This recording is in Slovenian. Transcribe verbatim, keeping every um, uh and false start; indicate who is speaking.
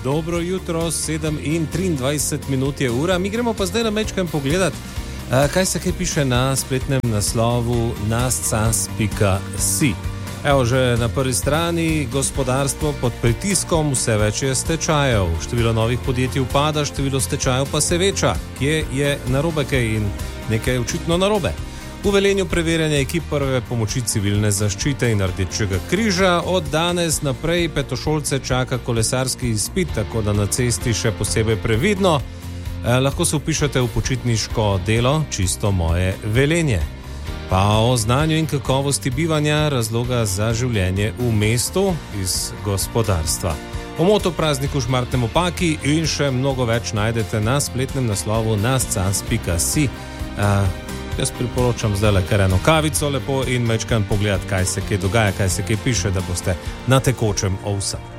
Speaker 1: dobro jutro, sedem in triindvajset minut je ura. Mi gremo pa zdaj na mečkam pogledat, kaj se kaj piše na spletnem naslovu nascas pika si. Evo, že na prvi strani gospodarstvo pod pritiskom, vse več je stečajev. Število novih podjetij upada, število stečajev pa se veča. Kje je narobe kaj in nekaj je očitno narobe? V Velenju preverjanje ekip prve pomoči civilne zaščite in Rdečega križa. Od danes naprej petošolce čaka kolesarski izpit, tako da na cesti še posebej previdno. Eh, lahko se vpišete v počitniško delo Čisto moje Velenje. Pa o znanju in kakovosti bivanja, razloga za življenje v mestu iz gospodarstva. O moto prazniku Šmartnemu paki in še mnogo več najdete na spletnem naslovu nascas pika si. Uh, jaz priporočam zdaj le kar eno kavico lepo in mečkam pogledati, kaj se kaj dogaja, kaj se kaj piše, da boste na tekočem o vsem.